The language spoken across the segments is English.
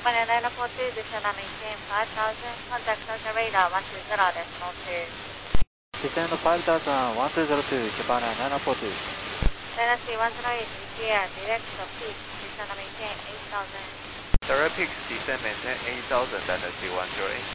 Japan 942, descend and maintain 5000, contact Tokyo radar 120.2. Descend 5000, 1202, Japan 942. Dynasty 108, ETA, direct peak, descend and maintain 8000. Direct peak, descend maintain 8000, Dynasty 108.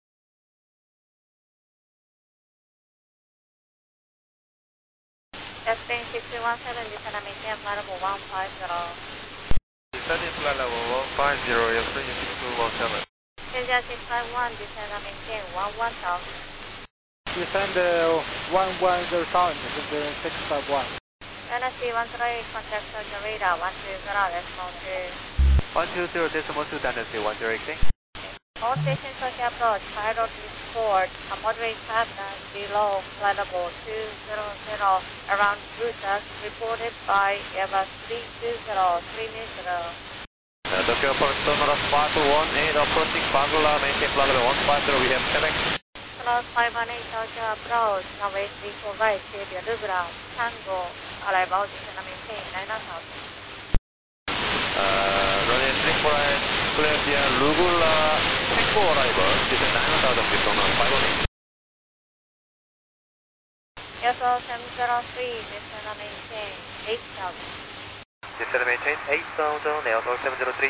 Destin 6217, descend and maintain flight level 150. Descending flight level 150, Yasun 6217. Asia 651, descend and maintain 11000. Descend 110,000, descend 651. Dynasty 108, contact Tokyo radar 120.2. 120.2, Dynasty 108. All stations Tokyo approach, pilot report, a moderate turbulence below flight level 200, around route as reported by Airbus 3203 Tokyo approach, Sonoras 518, approaching Bangla, maintain flight level 150, we have Quebec. Sonoras 518, Tokyo approach, runway 34 right, Xavier Lugula, Tango, arrival, descend and maintain 9000. Runway 34 right, clear via Lugula, Tango arrival, descend 9000 with Sonoras 518. ESO 703, descend and maintain 8000. Descend and maintain 8000, ESO 703.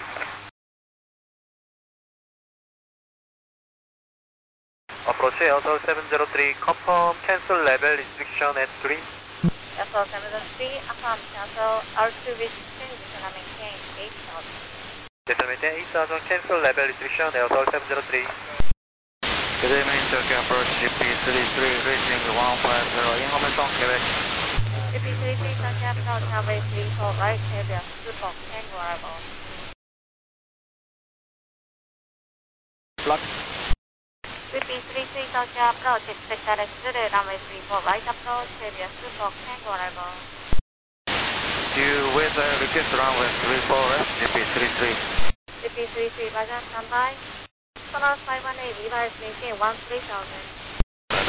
Approach ESO 703, confirm cancel level restriction at 3. ESO 703, affirm cancel R2 restriction, descend and maintain 8000. Descend and maintain 8000, cancel level restriction, ESO 703. Good evening, Tokyo approach GP33, reaching 150, information Quebec. GP33, Tokyo approach, runway 34 right, Xavier Super, Tango arrival. Flux. GP33, Tokyo approach, expect direct through runway 34 right approach, Xavier Super, Tango arrival. Due weather request runway 34 left, GP33. GP33, Roger, standby. Sonoras 518, revised maintain 13,000.